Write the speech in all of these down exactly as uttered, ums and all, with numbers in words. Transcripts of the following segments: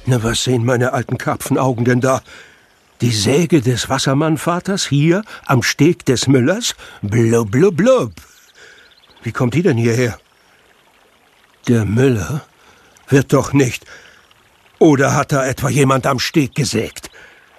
Na, was sehen meine alten Karpfenaugen denn da? Die Säge des Wassermannvaters hier am Steg des Müllers? Blub, blub, blub. Wie kommt die denn hierher? Der Müller wird doch nicht... Oder hat da etwa jemand am Steg gesägt?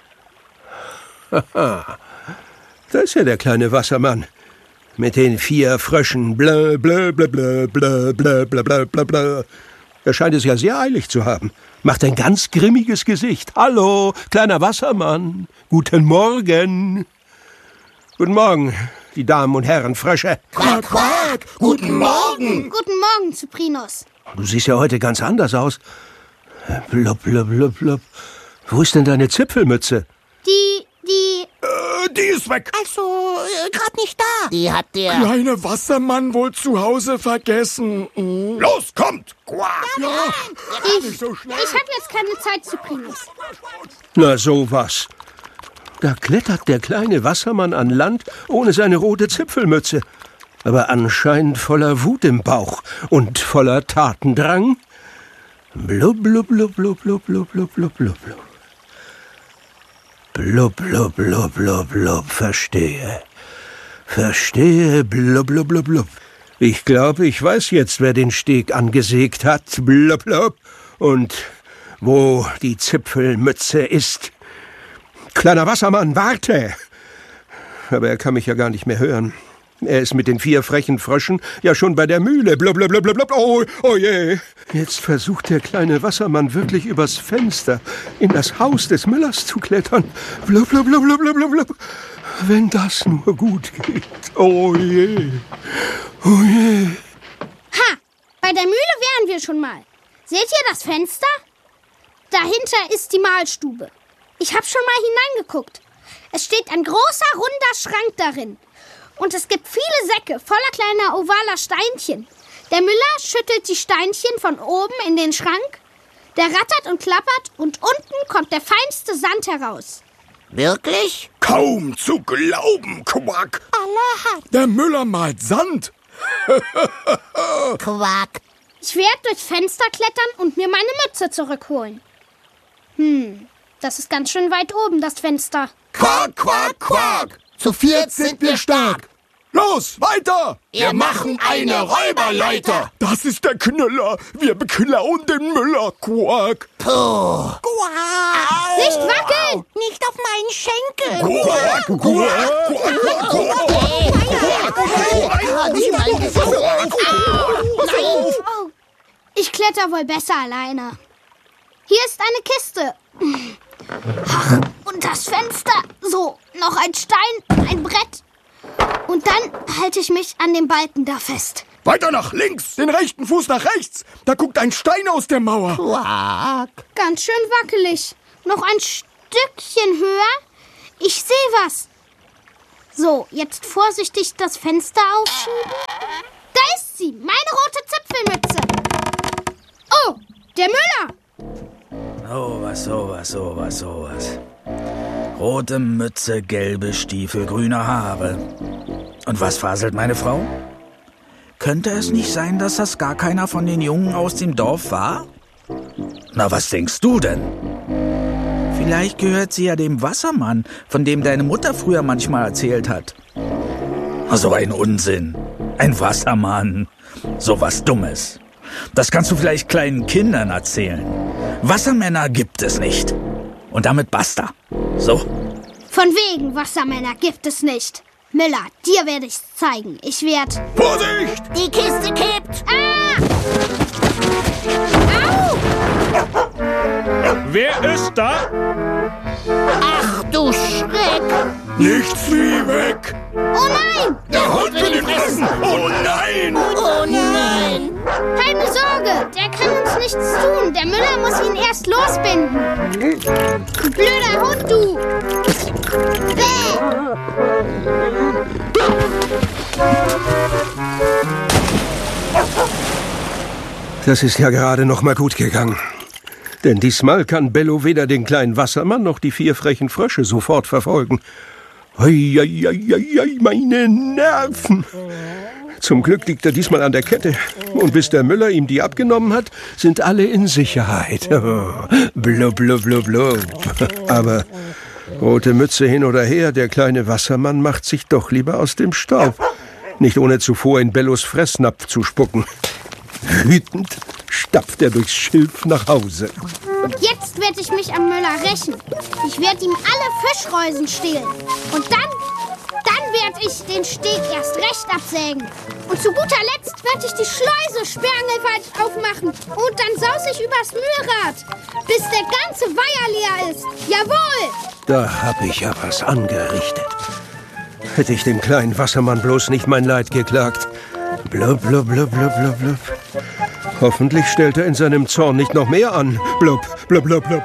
Haha, da ist ja der kleine Wassermann. Mit den vier Fröschen. Blö, blö, blö, blö, blö, blö, blö, blö, blö, blö. Er scheint es ja sehr eilig zu haben. Macht ein ganz grimmiges Gesicht. Hallo, kleiner Wassermann. Guten Morgen. Guten Morgen, die Damen und Herren Frösche. Quack, quack. Guten Morgen. Guten Morgen, Cyprinos. Du siehst ja heute ganz anders aus. Blub, blub, blub, blub. Wo ist denn deine Zipfelmütze? Die, die... Äh, die ist weg. Also, äh, gerade nicht da. Die hat der... Kleine Wassermann wohl zu Hause vergessen. Mhm. Los, kommt. Quack. Ja, Ich, nicht so schnell. ich habe jetzt keine Zeit, Cyprinos. Na, sowas. Da klettert der kleine Wassermann an Land ohne seine rote Zipfelmütze. Aber anscheinend voller Wut im Bauch und voller Tatendrang. Blub, blub, blub, blub, blub, blub, blub, blub, blub. Blub, blub, blub, blub, blub, verstehe. Verstehe, blub, blub, blub, blub. Ich glaube, ich weiß jetzt, wer den Steg angesägt hat, blub, blub, und wo die Zipfelmütze ist. Kleiner Wassermann, warte! Aber er kann mich ja gar nicht mehr hören. Er ist mit den vier frechen Fröschen ja schon bei der Mühle. Blub, blub, blub, blub, blub. Oh, oh je. Jetzt versucht der kleine Wassermann wirklich übers Fenster in das Haus des Müllers zu klettern. Blub, blub, blub, blub, blub, blub, blub. Wenn das nur gut geht. Oh je. Oh je. Ha! Bei der Mühle wären wir schon mal. Seht ihr das Fenster? Dahinter ist die Mahlstube. Ich habe schon mal hineingeguckt. Es steht ein großer, runder Schrank darin. Und es gibt viele Säcke voller kleiner, ovaler Steinchen. Der Müller schüttelt die Steinchen von oben in den Schrank. Der rattert und klappert und unten kommt der feinste Sand heraus. Wirklich? Kaum zu glauben, Quack. Allerhand. Der Müller malt Sand. Quack. Ich werde durchs Fenster klettern und mir meine Mütze zurückholen. Hm, das ist ganz schön weit oben, das Fenster. Quack, quack, quack. Zu viert sind wir stark. Los, weiter. Wir machen eine Räuberleiter. Das ist der Knüller. Wir beklauen den Müller, Quack. Puh. Quack. Nicht wackeln! Nicht auf meinen Schenkel. Quack, quack, quack, Hat ich mein Gesicht. Nein. Oh, ich kletter wohl besser alleine. Hier ist eine Kiste. Ach, und das Fenster. So, noch ein Stein, ein Brett. Und dann halte ich mich an dem Balken da fest. Weiter nach links, den rechten Fuß nach rechts. Da guckt ein Stein aus der Mauer. Quack. Ganz schön wackelig. Noch ein Stückchen höher. Ich sehe was. So, jetzt vorsichtig das Fenster aufschieben. Da ist sie, meine rote Zipfelmütze. Oh, der Müller. Sowas, sowas, sowas, sowas. Rote Mütze, gelbe Stiefel, grüne Haare. Und was faselt meine Frau? Könnte es nicht sein, dass das gar keiner von den Jungen aus dem Dorf war? Na, was denkst du denn? Vielleicht gehört sie ja dem Wassermann, von dem deine Mutter früher manchmal erzählt hat. So ein Unsinn. Ein Wassermann. So was Dummes. Das kannst du vielleicht kleinen Kindern erzählen. Wassermänner gibt es nicht. Und damit basta. So. Von wegen Wassermänner gibt es nicht. Müller, dir werde ich's zeigen. Ich werd... Vorsicht! Die Kiste kippt. Ah! Au! Wer ist da? Ach du Schreck. Nichts wie weg. Oh nein! Der Hund will ihn essen. Oh nein! Oh nein. Keine Sorge, der kann uns nichts tun. Der Müller muss ihn erst losbinden. Du blöder Hund, du! Bäh! Das ist ja gerade noch mal gut gegangen. Denn diesmal kann Bello weder den kleinen Wassermann noch die vier frechen Frösche sofort verfolgen. Hei, hei, hei, hei, meine Nerven! Zum Glück liegt er diesmal an der Kette. Und bis der Müller ihm die abgenommen hat, sind alle in Sicherheit. Oh, blub, blub, blub, blub. Aber rote Mütze hin oder her, der kleine Wassermann macht sich doch lieber aus dem Staub. Nicht ohne zuvor in Bellos Fressnapf zu spucken. Wütend stapft er durchs Schilf nach Hause. Und jetzt werde ich mich am Müller rächen. Ich werde ihm alle Fischreusen stehlen. Und dann, dann werde ich den Steg erst recht absägen. Und zu guter Letzt werde ich die Schleuse sperrangelweit aufmachen. Und dann saus ich übers Mühlrad, bis der ganze Weiher leer ist. Jawohl! Da hab ich ja was angerichtet. Hätte ich dem kleinen Wassermann bloß nicht mein Leid geklagt. Blub, blub, blub, blub, blub, blub. Hoffentlich stellt er in seinem Zorn nicht noch mehr an. Blub, blub, blub, blub.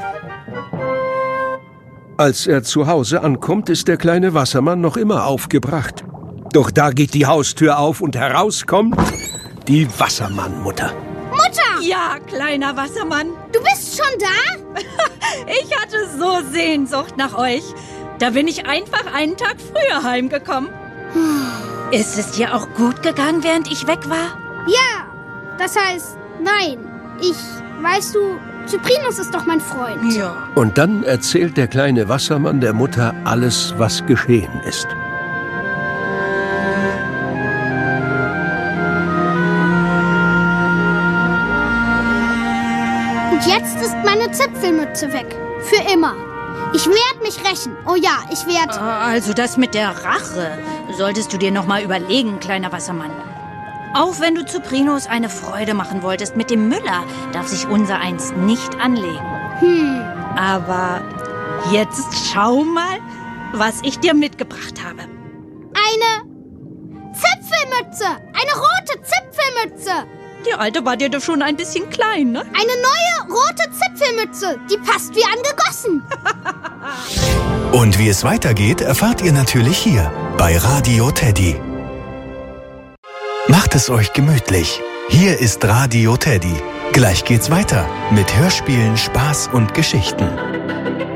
Als er zu Hause ankommt, ist der kleine Wassermann noch immer aufgebracht. Doch da geht die Haustür auf und herauskommt die Wassermannmutter. Mutter! Ja, kleiner Wassermann. Du bist schon da? Ich hatte so Sehnsucht nach euch. Da bin ich einfach einen Tag früher heimgekommen. Ist es dir auch gut gegangen, während ich weg war? Ja, das heißt, nein. Ich, weißt du, Cyprinus ist doch mein Freund. Ja. Und dann erzählt der kleine Wassermann der Mutter alles, was geschehen ist. Und jetzt ist meine Zipfelmütze weg. Für immer. Ich werde mich rächen. Oh ja, ich werde... Also das mit der Rache solltest du dir noch mal überlegen, kleiner Wassermann. Auch wenn du Cyprinus eine Freude machen wolltest mit dem Müller, darf sich unser eins nicht anlegen. Hm. Aber jetzt schau mal, was ich dir mitgebracht habe. Eine Zipfelmütze. Eine rote Zipfelmütze. Die alte war dir doch schon ein bisschen klein, ne? Eine neue rote Zipfelmütze. Die passt wie angegossen. Und wie es weitergeht, erfahrt ihr natürlich hier bei Radio Teddy. Macht es euch gemütlich. Hier ist Radio Teddy. Gleich geht's weiter mit Hörspielen, Spaß und Geschichten.